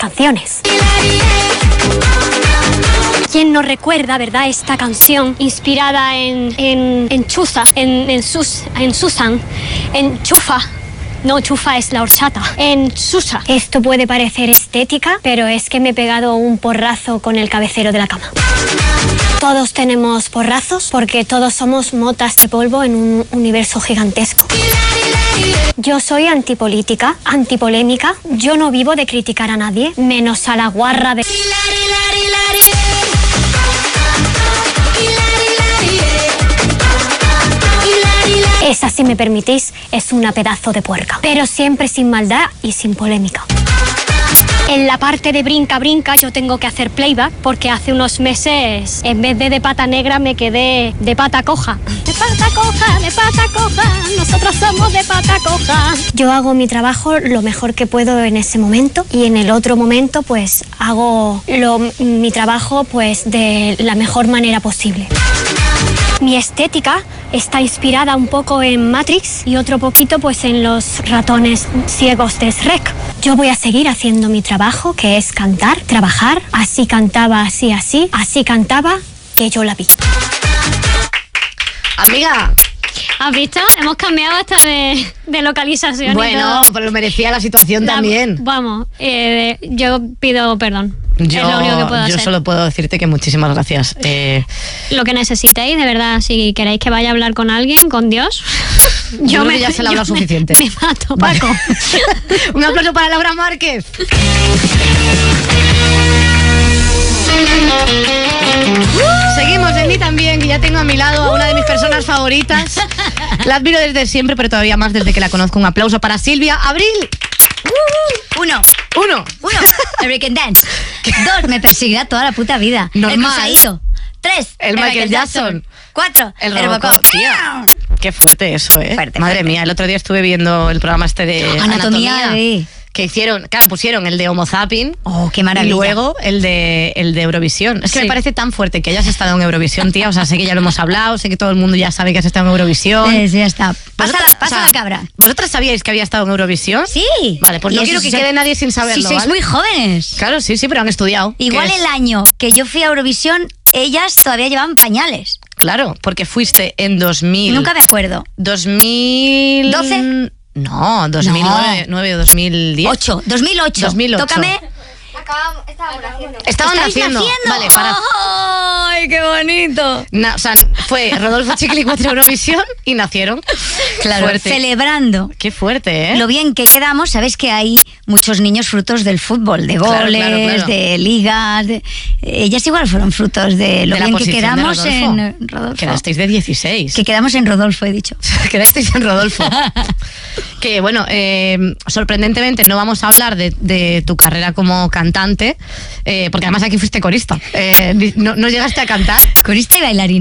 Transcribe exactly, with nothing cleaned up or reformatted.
canciones. ¿Quién no recuerda, verdad, esta canción inspirada en, en, en Chuza, en, en, Sus, en Susan, en Chufa? No, chufa es la horchata. En Susa. Esto puede parecer estética, pero es que me he pegado un porrazo con el cabecero de la cama. Todos tenemos porrazos porque todos somos motas de polvo en un universo gigantesco. Yo soy antipolítica, antipolémica. Yo no vivo de criticar a nadie, menos a la guarra de... Esa, si me permitís, es una pedazo de puerca. Pero siempre sin maldad y sin polémica. En la parte de brinca, brinca, yo tengo que hacer playback porque hace unos meses, en vez de de pata negra, me quedé de pata coja. De pata coja, de pata coja, nosotros somos de pata coja. Yo hago mi trabajo lo mejor que puedo en ese momento y en el otro momento, pues, hago lo, mi trabajo, pues, de la mejor manera posible. Mi estética está inspirada un poco en Matrix y otro poquito pues en los ratones ciegos de Shrek. Yo voy a seguir haciendo mi trabajo, que es cantar, trabajar. Así cantaba, así, así. Así cantaba, que yo la vi. Amiga, ¿has visto? Hemos cambiado hasta de, de localización. Bueno, pero lo merecía la situación la, también. Vamos, eh, yo pido perdón. Yo, es lo único que puedo yo hacer. solo puedo decirte que muchísimas gracias. Eh, Lo que necesitéis, de verdad, si queréis que vaya a hablar con alguien, con Dios. yo, yo creo que ya se le ha hablado suficiente. Me mato, Paco. Vale. Un aplauso para Laura Márquez. Seguimos en mí también, que ya tengo a mi lado a una de mis personas favoritas. La admiro desde siempre, pero todavía más desde que la conozco. Un aplauso para Silvia Abril. Uh, uno. Uno. Uno. American Dance. Dos. Me perseguirá toda la puta vida. Normal. El Cruzaíto. Tres. El Michael Jackson. Cuatro. El El Robocop. Robocop. Tía, qué fuerte eso, ¿eh? Fuerte, Madre fuerte. mía, el otro día estuve viendo el programa este de Anatomía Anatomía. de- Que hicieron, claro, pusieron el de Homo Zapping. Oh, qué maravilla. Y luego el de, el de Eurovisión. Es que Sí. me parece tan fuerte que hayas estado en Eurovisión, tía. O sea, sé que ya lo hemos hablado, sé que todo el mundo ya sabe que has estado en Eurovisión. Sí, sí, ya está. Pasa, Vosotras- la, pasa o sea, la cabra. ¿Vosotras sabíais que había estado en Eurovisión? Sí. Vale, pues Y no eso quiero que sí, quede nadie sin saberlo, Si sois ¿vale? muy jóvenes. Claro, sí, sí, pero han estudiado. Igual que es- el año que yo fui a Eurovisión, ellas todavía llevaban pañales. Claro, porque fuiste en dos mil. Nunca me acuerdo. dos mil... ¿doce? No, dos mil nueve o dos mil diez. Ocho. dos mil ocho. dos mil ocho. Tócame. Estaban ¿Estáis naciendo. naciendo? Vale, para... ¡Ay, qué bonito! Na- o sea, fue Rodolfo Chicle cuatro Eurovisión y nacieron. Claro, Fuerte. celebrando Qué fuerte, ¿eh? lo bien que quedamos. Sabes que hay muchos niños frutos del fútbol, de Claro, goles, claro, claro. de ligas. de- Ellas igual fueron frutos de lo De la bien que posición de quedamos Rodolfo. en Rodolfo. Quedasteis de dieciséis. Que quedamos en Rodolfo, he dicho. Quedasteis en Rodolfo. Que bueno, eh, sorprendentemente no vamos a hablar de, de tu carrera como cantante, eh, porque además aquí fuiste corista. Eh, no, no llegaste a cantar. Corista y bailarina.